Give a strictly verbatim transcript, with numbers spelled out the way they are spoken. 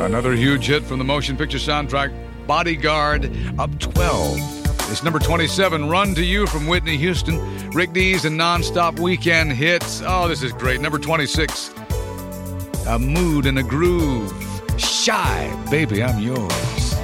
Another huge hit from the motion picture soundtrack, Bodyguard, up twelve. It's number twenty-seven, Run to You from Whitney Houston. Rick Dees and Non-Stop Weekend Hits. Oh, this is great. Number twenty-six, A Mood and a Groove. Shy, Baby, I'm Yours.